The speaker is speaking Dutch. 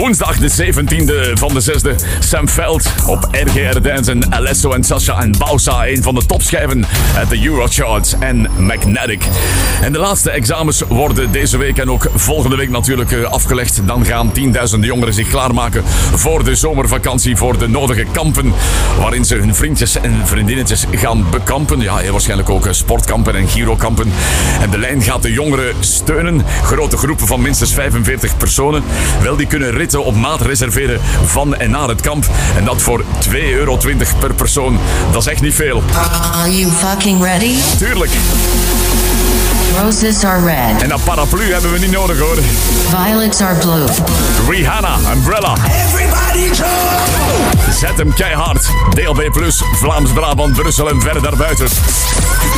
Woensdag de 17e van de 6e. Sam Veld op RGR Dance en Alesso en Sasha en Bausa. Een van de topschijven uit de Eurocharts en Magnetic. En de laatste examens worden deze week en ook volgende week natuurlijk afgelegd. Dan gaan 10.000 jongeren zich klaarmaken voor de zomervakantie. Voor de nodige kampen waarin ze hun vriendjes en vriendinnetjes gaan bekampen. Ja, heel waarschijnlijk ook sportkampen en gyrokampen. En de lijn gaat de jongeren steunen. Grote groepen van minstens 45 personen. Wel, die kunnen ritten op maat reserveren van en naar het kamp. En dat voor €2,20 per persoon. Dat is echt niet veel. Are you fucking ready? Tuurlijk. Roses are red. En een paraplu hebben we niet nodig, hoor. Violets are blue. Rihanna, Umbrella. Everybody jump! Zet hem keihard. DLB+, Vlaams-Brabant, Brussel en verder daarbuiten.